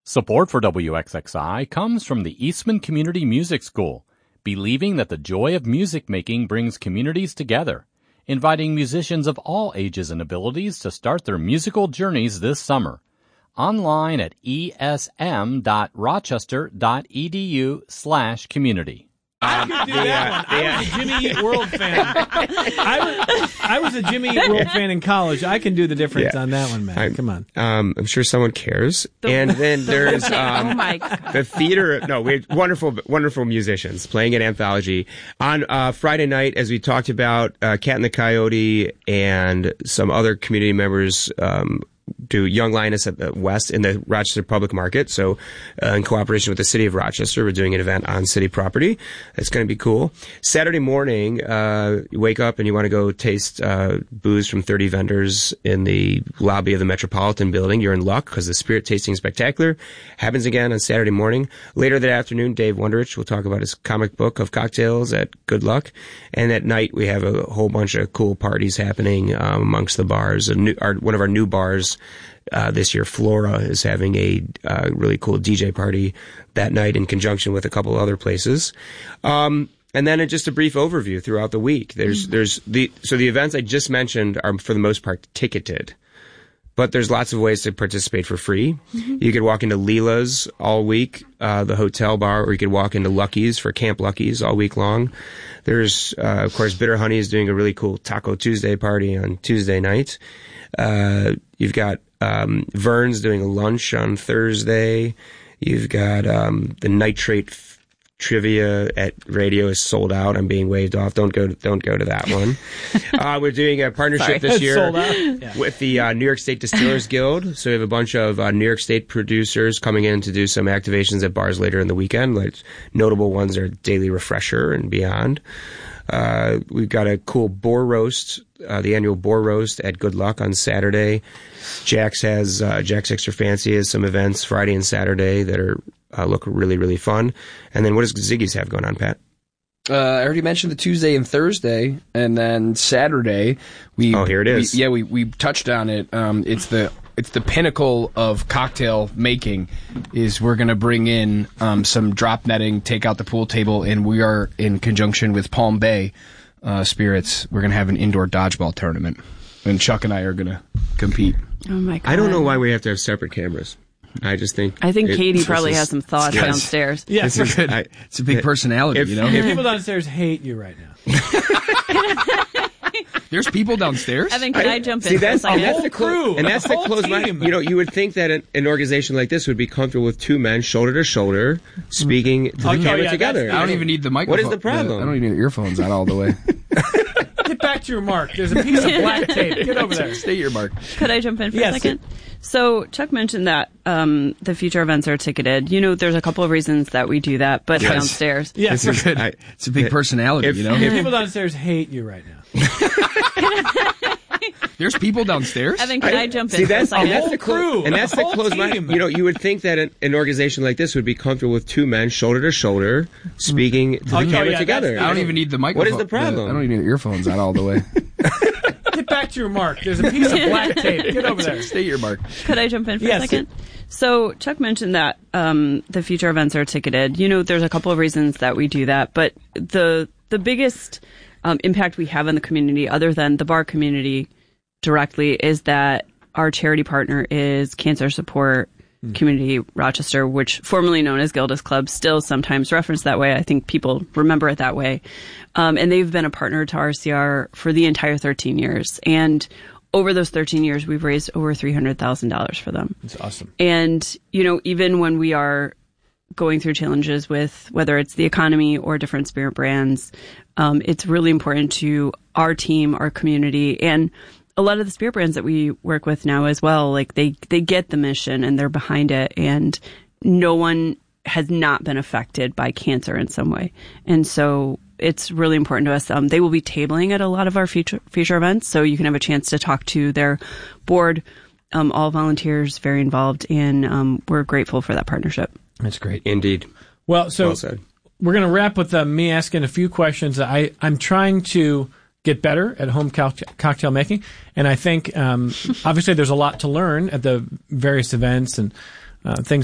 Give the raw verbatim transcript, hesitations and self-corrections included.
Support for W X X I comes from the Eastman Community Music School, believing that the joy of music making brings communities together, inviting musicians of all ages and abilities to start their musical journeys this summer. Online at esm.rochester.edu slash community. I could do that one. I was a Jimmy Eat World fan. I was, I was a Jimmy Eat World fan in college. I can do the difference Yeah. on that one, man. I'm, Come on. Um, I'm sure someone cares. The, and then the there's um, um, oh my God. the theater. No, we had wonderful, wonderful musicians playing at Anthology on uh, Friday night. As we talked about, uh, Cat and the Coyote and some other community members. Um, do Young Lioness at the West in the Rochester Public Market. So, uh, in cooperation with the City of Rochester, we're doing an event on city property. It's going to be cool. Saturday morning, uh, you wake up and you want to go taste, uh, booze from thirty vendors in the lobby of the Metropolitan Building. You're in luck because the Spirit Tasting Spectacular happens again on Saturday morning. Later that afternoon, Dave Wonderich will talk about his comic book of cocktails at Good Luck. And at night, we have a whole bunch of cool parties happening, um, amongst the bars. A new, our, one of our new bars, Uh, this year, Flora is having a uh, really cool D J party that night in conjunction with a couple other places. Um, and then uh, just a brief overview throughout the week. There's, mm-hmm. there's the, so the events I just mentioned are for the most part ticketed, but there's lots of ways to participate for free. Mm-hmm. You could walk into Leela's all week, uh, the hotel bar, or you could walk into Lucky's for Camp Lucky's all week long. There's, uh, of course, Bitter Honey is doing a really cool Taco Tuesday party on Tuesday night. Uh, you've got, um, Vern's doing a lunch on Thursday. You've got, um, the nitrate f- trivia at radio is sold out. I'm being waved off. Don't go, to, don't go to that one. uh, we're doing a partnership Sorry. this year Sold out. Yeah. with the, uh, New York State Distillers Guild. So we have a bunch of, uh, New York State producers coming in to do some activations at bars later in the weekend. Like notable ones are Daily Refresher and Beyond. Uh, we've got a cool boar roast, uh, the annual boar roast at Good Luck on Saturday. Jack's has, uh, Jack's Extra Fancy has some events Friday and Saturday that are, uh, look really, really fun. And then what does Ziggy's have going on, Pat? Uh, I already mentioned the Tuesday and Thursday, and then Saturday, we. Oh, here it is. We, yeah, we, we touched on it. Um, it's the, It's the pinnacle of cocktail making. Is we're going to bring in um, some drop netting, take out the pool table, and we are in conjunction with Palm Bay uh, Spirits. We're going to have an indoor dodgeball tournament, and Chuck and I are going to compete. Oh my God! I don't know why we have to have separate cameras. I just think I think it, Katie probably is, has some thoughts yes. downstairs. Yeah, It's a, good, I, it's a big personality, if, you know. If people downstairs hate you right now. There's people downstairs. Evan, can I, I jump see, in for a that's, second? and that's the crew, and that's the the whole close mind. team. You know, you would think that an, an organization like this would be comfortable with two men shoulder to shoulder speaking to the Oh, camera yeah, together. I don't even need the microphone. What is the problem? I don't even need the earphones on all the way. Get back to your mark. There's a piece of black tape. Get over there. Stay your mark. Could I jump in for Yes. a second? So Chuck mentioned that um, the future events are ticketed. You know, there's a couple of reasons that we do that, but Yes. downstairs. Yeah, It's a good. I- It's a big personality, if- you know. if people downstairs hate you right now. There's people downstairs. Evan, can I, jump in See, for a that's, second? and that's the Whole clo- crew, and that's the the whole close team. mind. You know, you would think that an, an organization like this would be comfortable with two men shoulder to shoulder speaking to the Oh, camera yeah, together. that's- I don't even need the microphone. What is the problem? I don't even need the earphones on all the way. Get back to your mark. There's a piece of black tape. Get over there. Stay your mark. Could I jump in for Yes. a second? So Chuck mentioned that um, the future events are ticketed. You know, there's a couple of reasons that we do that, but the the biggest um, impact we have in the community, other than the bar community directly, is that our charity partner is Cancer Support Community Rochester, which formerly known as Gildas Club, still sometimes referenced that way. I think people remember it that way. Um, and they've been a partner to R C R for the entire thirteen years. And over those thirteen years, we've raised over three hundred thousand dollars for them. That's awesome. And, you know, even when we are going through challenges with whether it's the economy or different spirit brands, um, it's really important to our team, our community, and a lot of the spirit brands that we work with now as well. Like they, they get the mission and they're behind it, and no one has not been affected by cancer in some way. And so it's really important to us. Um, they will be tabling at a lot of our future, future events, so you can have a chance to talk to their board. Um, all volunteers, very involved, and um, we're grateful for that partnership. That's great. Indeed. Well, so Well said. we're going to wrap with uh, me asking a few questions. I, I'm trying to get better at home co- cocktail making, and I think um, obviously there's a lot to learn at the various events and uh, things